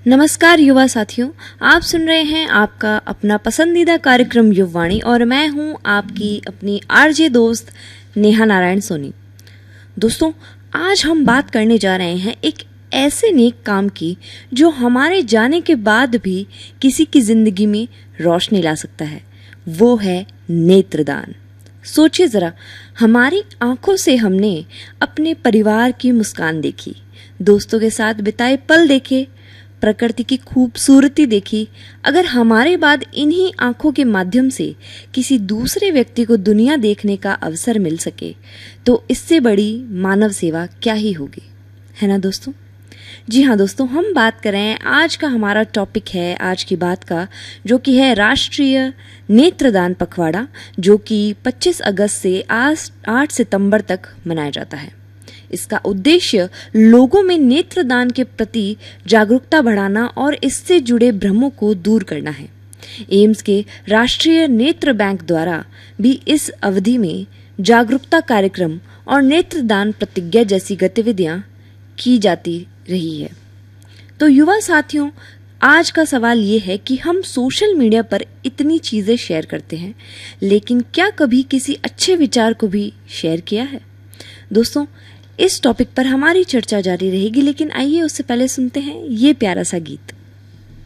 नमस्कार युवा साथियों, आप सुन रहे हैं आपका अपना पसंदीदा कार्यक्रम युववाणी और मैं हूं आपकी अपनी आरजे दोस्त नेहा नारायण सोनी। दोस्तों, आज हम बात करने जा रहे हैं एक ऐसे नेक काम की जो हमारे जाने के बाद भी किसी की जिंदगी में रोशनी ला सकता है। वो है नेत्रदान। सोचिए जरा, हमारी आंखों से हमने अपने परिवार की मुस्कान देखी, दोस्तों के साथ बिताए पल देखे, प्रकृति की खूबसूरती देखी। अगर हमारे बाद इन्हीं आंखों के माध्यम से किसी दूसरे व्यक्ति को दुनिया देखने का अवसर मिल सके तो इससे बड़ी मानव सेवा क्या ही होगी, है ना दोस्तों? जी हाँ दोस्तों, हम बात कर रहे हैं, आज का हमारा टॉपिक है आज की बात का, जो कि है राष्ट्रीय नेत्रदान पखवाड़ा, जो कि 25 अगस्त से 8 सितंबर तक मनाया जाता है। इसका उद्देश्य लोगों में नेत्रदान के प्रति जागरूकता बढ़ाना और इससे जुड़े भ्रमों को दूर करना है। एम्स के राष्ट्रीय नेत्र बैंक द्वारा भी इस अवधि में जागरूकता कार्यक्रम और नेत्रदान प्रतिज्ञा जैसी गतिविधियां की जाती रही है। तो युवा साथियों, आज का सवाल ये है कि हम सोशल मीडिया पर इतनी चीजें शेयर करते हैं, लेकिन क्या कभी किसी अच्छे विचार को भी शेयर किया है? दोस्तों, इस टॉपिक पर हमारी चर्चा जारी रहेगी, लेकिन आइए उससे पहले सुनते हैं ये प्यारा सा गीत।